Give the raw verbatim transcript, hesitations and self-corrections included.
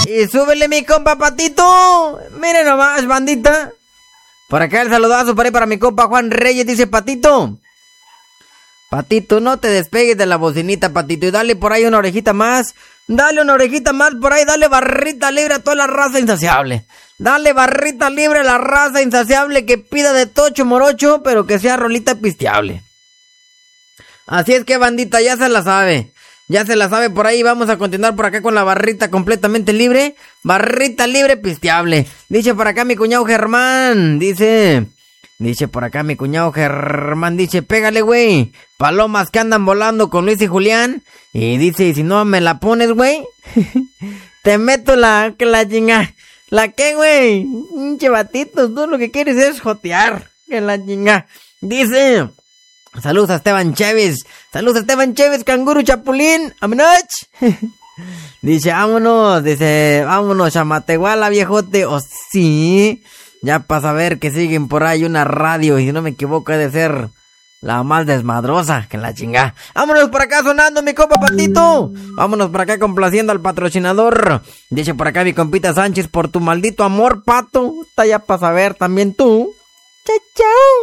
Y súbele mi compa Patito. Miren nomás, bandita. Por acá el saludazo para, para mi compa Juan Reyes. Dice Patito. Patito, no te despegues de la bocinita, Patito. Y dale por ahí una orejita más. Dale una orejita más por ahí. Dale barrita libre a toda la raza insaciable. Dale barrita libre a la raza insaciable que pida de tocho morocho, pero que sea rolita pisteable. Así es que, bandita, ya se la sabe. Ya se la sabe por ahí. Vamos a continuar por acá con la barrita completamente libre. Barrita libre pisteable. Dice por acá mi cuñado Germán. Dice... Dice por acá mi cuñado Germán, dice, pégale, güey, palomas que andan volando con Luis y Julián. Y dice, y si no me la pones, güey, te meto la, la chinga. ¿La qué, güey? Pinche Batito, tú lo que quieres es jotear. Que la chinga. Dice, saludos a Esteban Chévez. Saludos a Esteban Chévez, canguro chapulín. ¡Vámonos! Dice, vámonos, dice, vámonos, chamatehuala, viejote. O oh, sí... Ya para saber que siguen por ahí una radio, y si no me equivoco, ha de ser la más desmadrosa que la chingada. Vámonos por acá sonando, mi compa Patito. Vámonos por acá complaciendo al patrocinador. Dice por acá mi compita Sánchez, por tu maldito amor, Pato. Está ya para saber también tú. Chao, chao.